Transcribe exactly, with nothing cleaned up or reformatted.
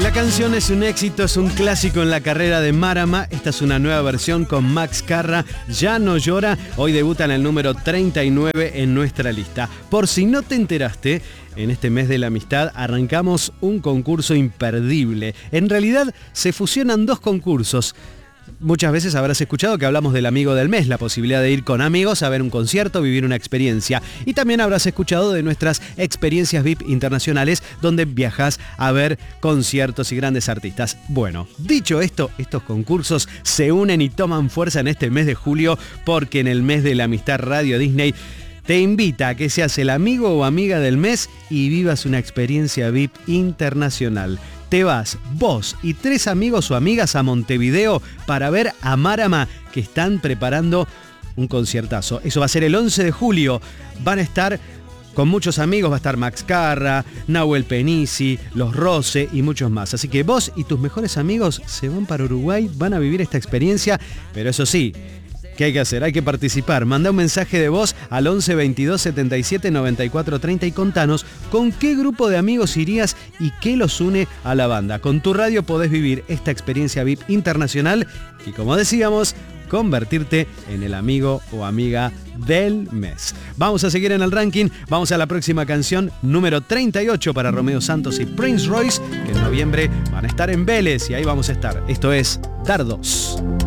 La canción es un éxito, es un clásico en la carrera de Marama. Esta es una nueva versión con Max Carra, Ya no llora. Hoy debuta en el número treinta y nueve en nuestra lista. Por si no te enteraste, en este mes de la amistad arrancamos un concurso imperdible. En realidad se fusionan dos concursos. Muchas veces habrás escuchado que hablamos del amigo del mes, la posibilidad de ir con amigos a ver un concierto, vivir una experiencia. Y también habrás escuchado de nuestras experiencias V I P internacionales, donde viajas a ver conciertos y grandes artistas. Bueno, dicho esto, estos concursos se unen y toman fuerza en este mes de julio, porque en el mes de la amistad Radio Disney te invita a que seas el amigo o amiga del mes y vivas una experiencia V I P internacional. Te vas vos y tres amigos o amigas a Montevideo para ver a Marama, que están preparando un conciertazo. Eso va a ser el once de julio. Van a estar con muchos amigos, va a estar Max Carra, Nahuel Penisi, Los Rose y muchos más. Así que vos y tus mejores amigos se van para Uruguay, van a vivir esta experiencia, pero eso sí, ¿qué hay que hacer? Hay que participar. Manda un mensaje de voz al once veintidós setenta y siete noventa y cuatro treinta y contanos con qué grupo de amigos irías y qué los une a la banda. Con tu radio podés vivir esta experiencia V I P internacional y, como decíamos, convertirte en el amigo o amiga del mes. Vamos a seguir en el ranking. Vamos a la próxima canción, número treinta y ocho para Romeo Santos y Prince Royce, que en noviembre van a estar en Vélez y ahí vamos a estar. Esto es Dardos.